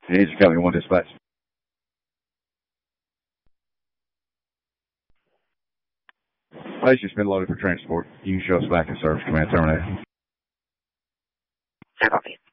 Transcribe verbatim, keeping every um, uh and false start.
Here's your Company one dispatch. Patient's been loaded for transport. You can show us back in service. Command terminated. I copy.